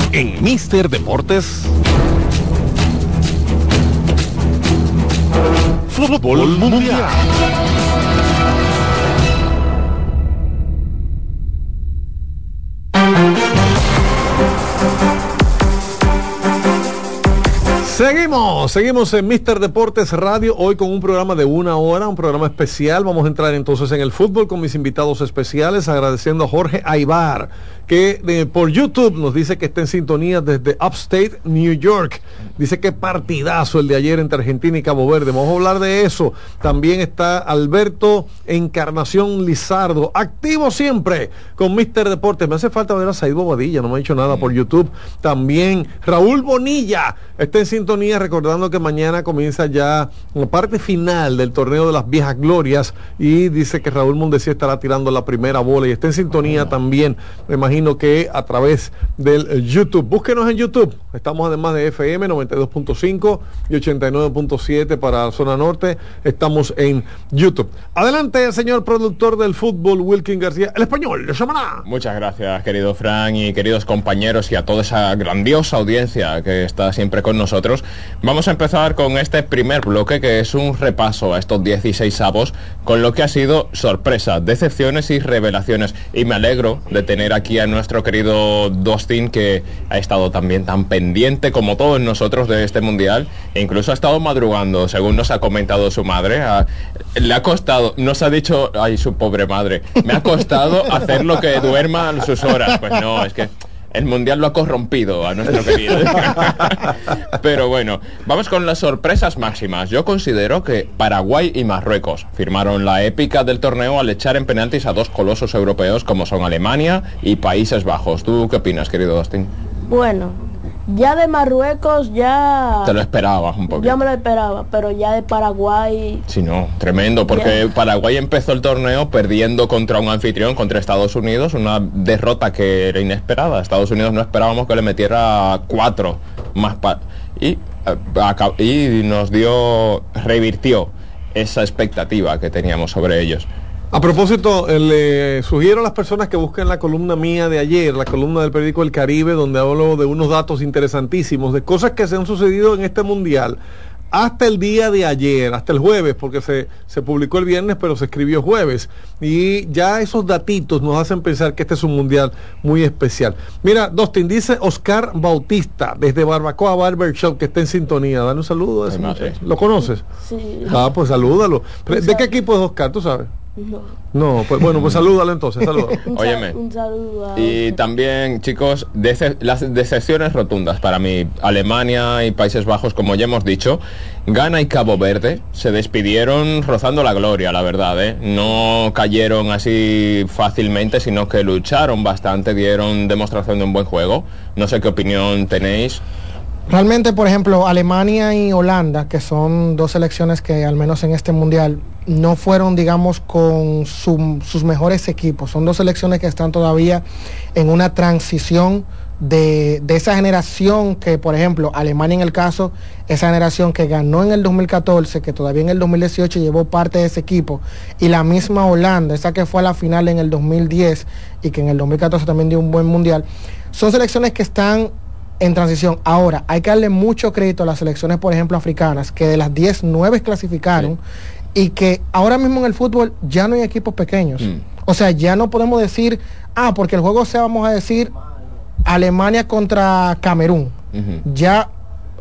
en Mister Deportes. Fútbol Mundial. Seguimos en Mister Deportes Radio, hoy con un programa de 1 hora, un programa especial. Vamos a entrar entonces en el fútbol con mis invitados especiales, agradeciendo a Jorge Aybar, que por YouTube nos dice que está en sintonía desde Upstate, New York. Dice que partidazo el de ayer entre Argentina y Cabo Verde. Vamos a hablar de eso. También está Alberto Encarnación Lizardo, activo siempre con Mister Deportes. Me hace falta ver a Said Bobadilla, no me ha dicho nada por YouTube. También Raúl Bonilla está en sintonía, recordando que mañana comienza ya la parte final del torneo de las viejas glorias, y dice que Raúl Mondesí estará tirando la primera bola y está en sintonía también, me imagino que a través del YouTube. Búsquenos en YouTube, estamos además de FM 92.5 y 89.7 para la zona norte, estamos en YouTube. Adelante, señor productor del fútbol, Wilkin García, el español de Samaná. Muchas gracias, querido Fran, y queridos compañeros, y a toda esa grandiosa audiencia que está siempre con nosotros. Vamos a empezar con este primer bloque, que es un repaso a estos 16avos, con lo que ha sido sorpresas, decepciones y revelaciones. Y me alegro de tener aquí a nuestro querido Dustin, que ha estado también tan pendiente como todos nosotros de este mundial, e incluso ha estado madrugando, según nos ha comentado su madre. Le ha costado, nos ha dicho, ay, su pobre madre, me ha costado hacer lo que duerma a sus horas. Pues no, es que el mundial lo ha corrompido a nuestro querido. Pero bueno, vamos con las sorpresas máximas. Yo considero que Paraguay y Marruecos firmaron la épica del torneo al echar en penaltis a dos colosos europeos como son Alemania y Países Bajos. ¿Tú qué opinas, querido Dustin? Bueno, ya de Marruecos ya... Te lo esperabas un poco. Yo me lo esperaba, pero ya de Paraguay... Sí, no, tremendo, porque ya. Paraguay empezó el torneo perdiendo contra un anfitrión, contra Estados Unidos, una derrota que era inesperada. Estados Unidos no esperábamos que le metiera 4 más y nos revirtió esa expectativa que teníamos sobre ellos. A propósito, le sugiero a las personas que busquen la columna mía de ayer, la columna del periódico El Caribe, donde hablo de unos datos interesantísimos, de cosas que se han sucedido en este mundial hasta el día de ayer, hasta el jueves, porque se publicó el viernes, pero se escribió jueves, y ya esos datitos nos hacen pensar que este es un mundial muy especial. Mira, Dustin, dice Oscar Bautista, desde Barbacoa Barbershop, que está en sintonía. Dale un saludo a ese muchacho. ¿Lo conoces? Sí. Pues salúdalo. ¿De qué equipo es Oscar, tú sabes? No, pues bueno, pues salúdalo entonces, salúdalo. Óyeme. Un saludo a... Y también, chicos, las decepciones rotundas para mí. Alemania y Países Bajos, como ya hemos dicho. Ghana y Cabo Verde se despidieron rozando la gloria, la verdad, ¿eh? No cayeron así fácilmente, sino que lucharon bastante, dieron demostración de un buen juego. No sé qué opinión tenéis. Realmente, por ejemplo, Alemania y Holanda, que son dos selecciones que al menos en este mundial no fueron, digamos, con sus mejores equipos. Son dos selecciones que están todavía en una transición de esa generación que, por ejemplo, Alemania en el caso, esa generación que ganó en el 2014, que todavía en el 2018 llevó parte de ese equipo, y la misma Holanda, esa que fue a la final en el 2010 y que en el 2014 también dio un buen mundial. Son selecciones que están en transición. Ahora, hay que darle mucho crédito a las selecciones, por ejemplo, africanas, que de las 10, 9 clasificaron, y que ahora mismo en el fútbol ya no hay equipos pequeños. O sea, ya no podemos decir, porque el juego sea, vamos a decir, Alemania contra Camerún. Ya,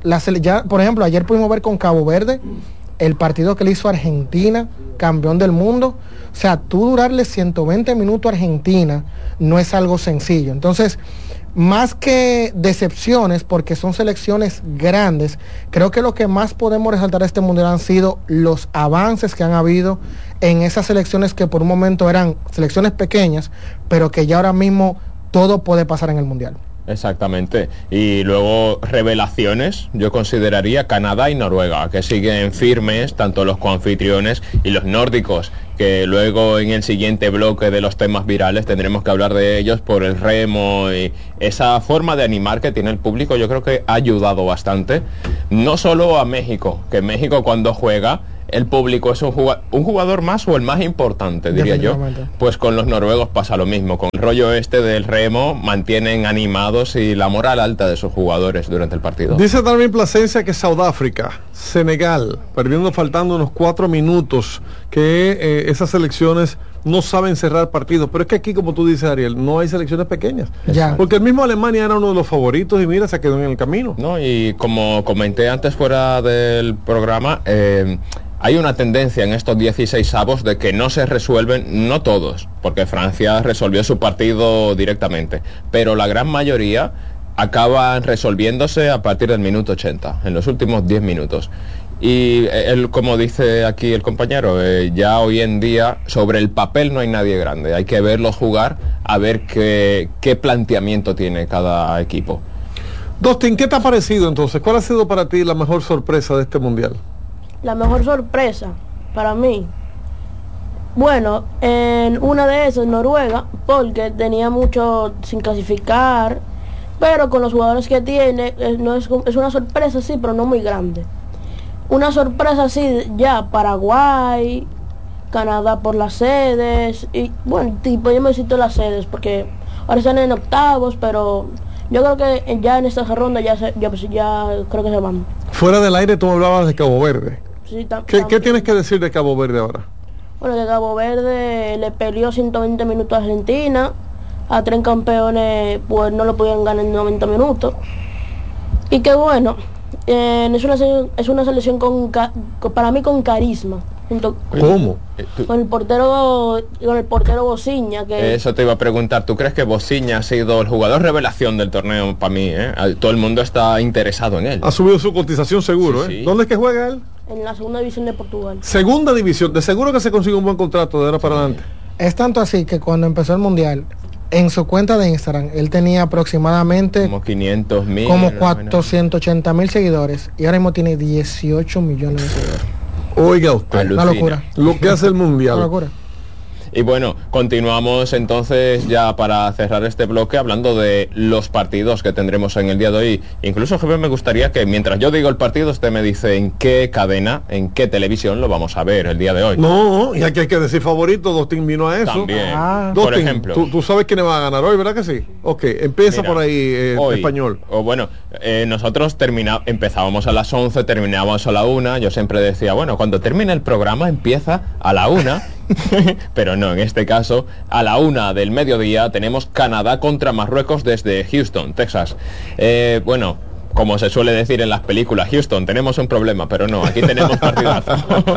por ejemplo, ayer pudimos ver con Cabo Verde el partido que le hizo Argentina, campeón del mundo. O sea, tú durarle 120 minutos a Argentina no es algo sencillo. Entonces, más que decepciones, porque son selecciones grandes, creo que lo que más podemos resaltar de este mundial han sido los avances que han habido en esas selecciones que por un momento eran selecciones pequeñas, pero que ya ahora mismo todo puede pasar en el mundial. Exactamente. Y luego revelaciones, yo consideraría Canadá y Noruega, que siguen firmes, tanto los coanfitriones y los nórdicos, que luego en el siguiente bloque de los temas virales tendremos que hablar de ellos por el remo y esa forma de animar que tiene el público. Yo creo que ha ayudado bastante, no solo a México, que México cuando juega el público es un jugador más o el más importante, diría yo. Pues con los noruegos pasa lo mismo, con el rollo este del remo mantienen animados y la moral alta de sus jugadores durante el partido. Dice también Plasencia que Sudáfrica, Senegal, perdiendo faltando unos 4 minutos, que esas selecciones no saben cerrar partidos, pero es que aquí, como tú dices, Ariel, no hay selecciones pequeñas, porque el mismo Alemania era uno de los favoritos y mira, se quedó en el camino. No, y como comenté antes fuera del programa, hay una tendencia en estos 16avos de que no se resuelven, no todos, porque Francia resolvió su partido directamente, pero la gran mayoría acaban resolviéndose a partir del minuto 80, en los últimos 10 minutos. Y él, como dice aquí el compañero, ya hoy en día sobre el papel no hay nadie grande, hay que verlos jugar a ver qué planteamiento tiene cada equipo. Dustin, ¿qué te ha parecido entonces? ¿Cuál ha sido para ti la mejor sorpresa de este mundial? La mejor sorpresa para mí, bueno, en una de esas, Noruega, porque tenía mucho sin clasificar, pero con los jugadores que tiene, no es una sorpresa, sí, pero no muy grande. Una sorpresa, sí, ya Paraguay, Canadá por las sedes, y bueno, tipo, yo me cito las sedes, porque ahora están en octavos, pero yo creo que ya en esta ronda ya creo que se van. Fuera del aire tú hablabas de Cabo Verde. Sí, ¿Qué tienes que decir de Cabo Verde ahora? Bueno, que Cabo Verde le peleó 120 minutos a Argentina, a 3 campeones pues no lo pudieron ganar en 90 minutos. Y que bueno, es una selección para mí con carisma. ¿Cómo? Con el portero Bociña, que eso te iba a preguntar. ¿Tú crees que Bociña ha sido el jugador revelación del torneo para mí? Todo el mundo está interesado en él. Ha subido su cotización seguro, sí. ¿Dónde es que juega él? En la segunda división de Portugal. Segunda división, de seguro que se consigue un buen contrato de ahora para adelante. Es tanto así que cuando empezó el mundial, en su cuenta de Instagram, él tenía aproximadamente como 500.000, como 480.000 seguidores, y ahora mismo tiene 18 millones de seguidores. Oiga usted, una locura. Lo que hace el mundial. Una locura. Y bueno, continuamos entonces ya para cerrar este bloque hablando de los partidos que tendremos en el día de hoy. Incluso, jefe, me gustaría que mientras yo digo el partido, usted me dice en qué cadena, en qué televisión lo vamos a ver el día de hoy. No, y aquí hay que decir favorito, Dustin vino a eso. También, Dustin, por ejemplo. ¿tú sabes quiénes van a ganar hoy, ¿verdad que sí? Ok, empieza. Mira, por ahí hoy, español. Bueno, nosotros empezábamos a las 11, terminábamos a la 1. Yo siempre decía, bueno, cuando termine el programa empieza a la 1. Pero no, en este caso a la 1 del mediodía tenemos Canadá contra Marruecos desde Houston, Texas. Bueno, como se suele decir en las películas, Houston, tenemos un problema, pero no, aquí tenemos partidazo.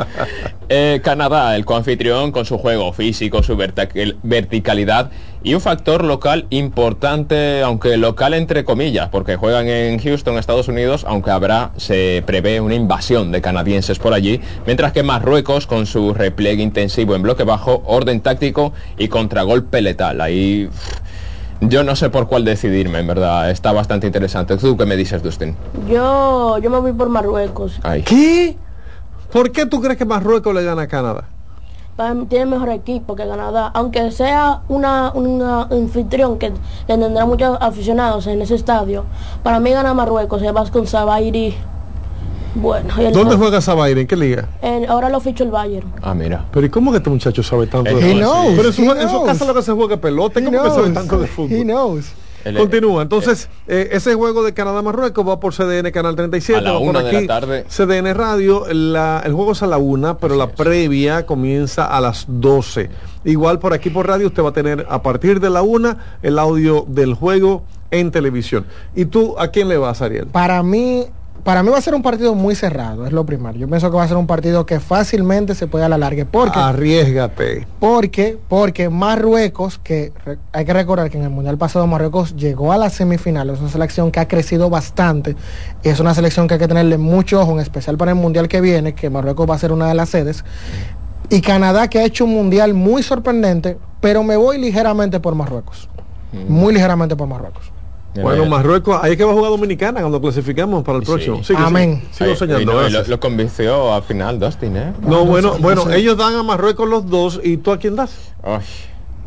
Canadá, el coanfitrión, con su juego físico, su verticalidad y un factor local importante, aunque local entre comillas, porque juegan en Houston, Estados Unidos, aunque se prevé una invasión de canadienses por allí, mientras que Marruecos, con su repliegue intensivo en bloque bajo, orden táctico y contragolpe letal. Ahí yo no sé por cuál decidirme, en verdad, está bastante interesante. ¿Tú qué me dices, Dustin? Yo me voy por Marruecos. Ay. ¿Qué? ¿Por qué tú crees que Marruecos le gana a Canadá? Tiene mejor equipo que Canadá, aunque sea una anfitrión que tendrá muchos aficionados en ese estadio. Para mí gana Marruecos, se va con Sabairi. Bueno, ¿dónde juega Sabairi? ¿En qué liga? Ahora lo fichó el Bayern. Ah, mira. Pero ¿y cómo que este muchacho sabe tanto de fútbol? Pero en su casa lo que se juega es pelota. ¿Cómo que sabe tanto de fútbol? He knows. Continúa, entonces ese juego de Canadá-Marruecos va por CDN Canal 37, a la 1 de la tarde. CDN Radio, el juego es a la 1, pero la previa comienza a las 12. Igual por aquí por radio usted va a tener a partir de la 1 el audio del juego en televisión. ¿Y tú a quién le vas, Ariel? Para mí va a ser un partido muy cerrado, es lo primario. Yo pienso que va a ser un partido que fácilmente se puede alargar. Arriésgate. Porque Marruecos, que hay que recordar que en el Mundial pasado Marruecos llegó a la semifinal, es una selección que ha crecido bastante, y es una selección que hay que tenerle mucho ojo, en especial para el Mundial que viene, que Marruecos va a ser una de las sedes. Y Canadá, que ha hecho un Mundial muy sorprendente, pero me voy ligeramente por Marruecos. Muy ligeramente por Marruecos. Bueno, Marruecos, ahí es que va a jugar Dominicana cuando clasificamos para el próximo. Sí. Amén. Sigo soñando. Lo convenció al final Dustin, No, bueno, ellos dan a Marruecos los dos, ¿y tú a quién das? Ay.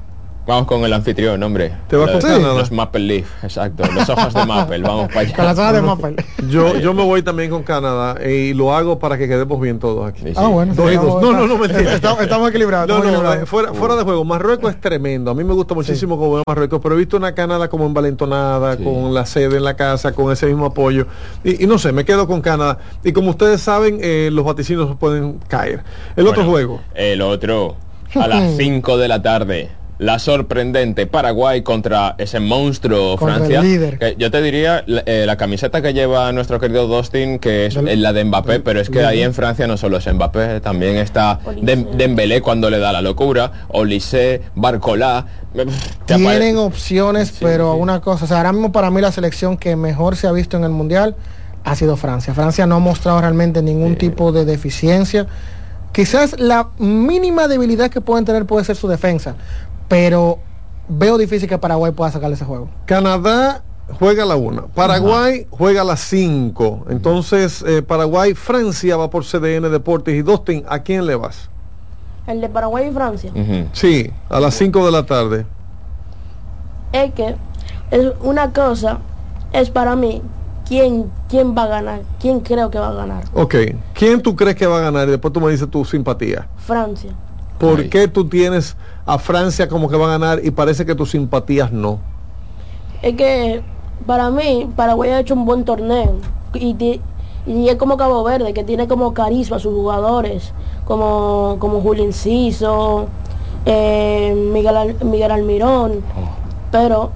Vamos con el anfitrión, hombre. ¿Te vas con Canadá? Los Maple Leaf, exacto. Los ojos de Maple, vamos para allá. Con las hojas de Maple. Yo me voy también con Canadá y lo hago para que quedemos bien todos aquí. Sí, sí. Ah, bueno. Dos y dos. No, mentira. Estamos equilibrados. No, fuera de juego. Marruecos es tremendo. A mí me gusta muchísimo como veo a Marruecos, pero he visto una Canadá como envalentonada, con la sede en la casa, con ese mismo apoyo. Y no sé, me quedo con Canadá. Y como ustedes saben, los vaticinios pueden caer. Otro juego. El otro, a las 5 de la tarde. La sorprendente Paraguay contra ese monstruo Contra Francia. el líder. Que yo te diría la camiseta que lleva nuestro querido Dustin, que es la de Mbappé, pero es que ahí en Francia no solo es Mbappé, también está Dembélé cuando le da la locura, Olise, Barcola. Tienen opciones, pero una cosa, o sea, ahora mismo para mí la selección que mejor se ha visto en el Mundial ha sido Francia. Francia no ha mostrado realmente ningún tipo de deficiencia. Quizás la mínima debilidad que pueden tener puede ser su defensa, pero veo difícil que Paraguay pueda sacarle ese juego. Canadá juega a la 1, Paraguay juega a las 5. Entonces, Paraguay-Francia va por CDN Deportes. Y Dustin, ¿a quién le vas? El de Paraguay y Francia. Sí, a las 5 de la tarde. Es que es una cosa, es para mí, ¿quién va a ganar? ¿Quién creo que va a ganar? Ok, ¿quién tú crees que va a ganar? Y después tú me dices tu simpatía. Francia. ¿Por qué tú tienes a Francia como que va a ganar y parece que tus simpatías no? Es que para mí Paraguay ha hecho un buen torneo y es como Cabo Verde, que tiene como carisma a sus jugadores, como Julio Enciso, Miguel Almirón, pero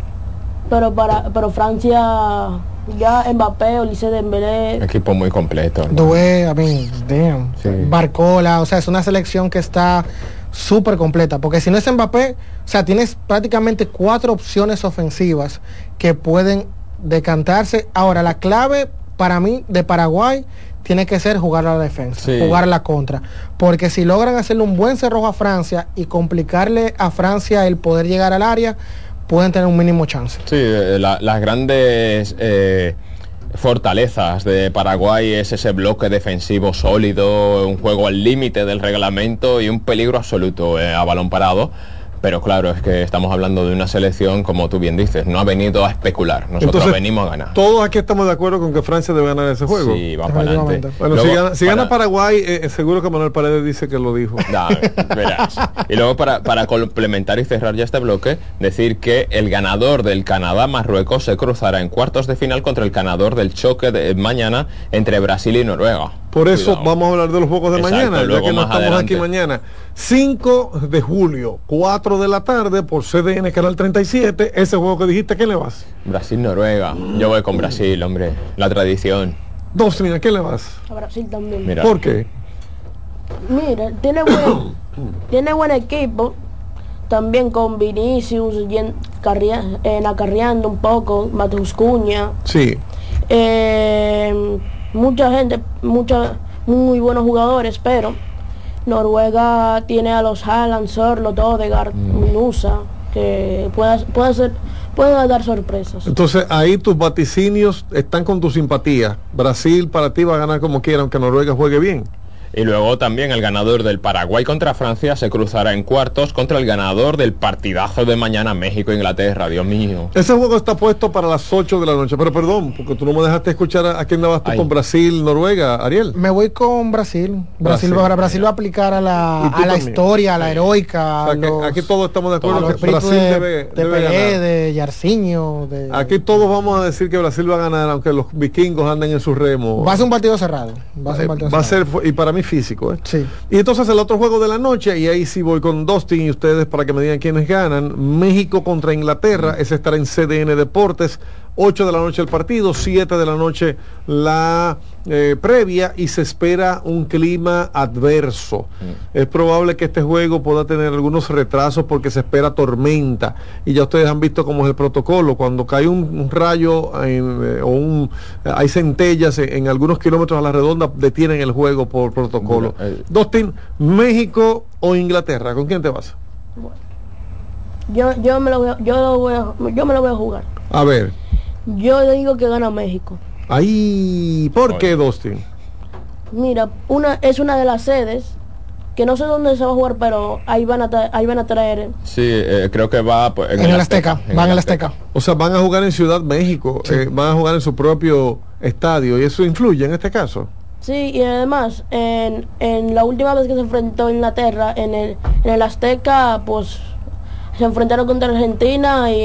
Francia, ya Mbappé, Olise, Dembélé. Equipo muy completo. Doué, damn. Sí. Barcola, o sea, es una selección que está súper completa, porque si no es Mbappé, o sea, tienes prácticamente 4 opciones ofensivas que pueden decantarse. Ahora, la clave para mí de Paraguay tiene que ser jugar a la defensa, jugar a la contra, porque si logran hacerle un buen cerrojo a Francia y complicarle a Francia el poder llegar al área, pueden tener un mínimo chance. Sí, las grandes fortalezas de Paraguay es ese bloque defensivo sólido, un juego al límite del reglamento y un peligro absoluto a balón parado. Pero claro, es que estamos hablando de una selección, como tú bien dices, no ha venido a especular, nosotros entonces, venimos a ganar. Todos aquí estamos de acuerdo con que Francia debe ganar ese juego. Sí, va para adelante. Bueno, luego, si gana Paraguay, seguro que Manuel Paredes dice que lo dijo. Verás. Y luego para complementar y cerrar ya este bloque, decir que el ganador del Canadá-Marruecos se cruzará en cuartos de final contra el ganador del choque de mañana entre Brasil y Noruega. Por eso vamos a hablar de los juegos de mañana, ya que no estamos adelante. aquí mañana. 5 de julio, 4 de la tarde, por CDN Canal 37, ese juego que dijiste, ¿a qué le vas? Brasil-Noruega. Yo voy con Brasil, hombre. La tradición. Dustin, ¿a qué le vas? A Brasil también. Mira. ¿Por qué? Mira, tiene buen equipo. También con Vinicius acarreando un poco, Mateus Cunha. Sí. Mucha gente, muy buenos jugadores, pero Noruega tiene a los Haaland, Sørloth, Odegaard, Nusa, que pueden dar sorpresas. Entonces ahí tus vaticinios están con tu simpatía. Brasil para ti va a ganar como quiera, aunque Noruega juegue bien. Y luego también el ganador del Paraguay contra Francia se cruzará en cuartos contra el ganador del partidazo de mañana México-Inglaterra, Dios mío. Ese juego está puesto para las 8 de la noche, pero perdón, porque tú no me dejaste escuchar a quién le vas tú con Brasil, Noruega, Ariel. Me voy con Brasil. Brasil va a aplicar a la historia, a la heroica. O sea, que aquí todos estamos de acuerdo que Brasil debe ganar. De Yarciño. Aquí todos vamos a decir que Brasil va a ganar, aunque los vikingos anden en su remo. Va a ser un partido cerrado. Va a ser, y para mí físico, ¿eh? Sí. Y entonces el otro juego de la noche, y ahí sí voy con Dustin y ustedes para que me digan quiénes ganan. México contra Inglaterra, ese estará en CDN Deportes. 8 de la noche el partido, 7 de la noche la previa, y se espera un clima adverso. Es probable que este juego pueda tener algunos retrasos porque se espera tormenta, y ya ustedes han visto cómo es el protocolo. Cuando cae un rayo hay centellas en algunos kilómetros a la redonda, detienen el juego por protocolo. Dustin, ¿México o Inglaterra? ¿Con quién te vas? Bueno, yo me lo voy a jugar. A ver. Yo digo que gana México. Ahí, ¿por qué, Dustin? Mira, es una de las sedes que no sé dónde se va a jugar, pero ahí van a traer. Sí, creo que va pues, en el Azteca, van en el Azteca. O sea, van a jugar en Ciudad México, Sí. van a jugar en su propio estadio, y eso influye en este caso. Sí, y además, en la última vez que se enfrentó Inglaterra en el Azteca, pues se enfrentaron contra Argentina y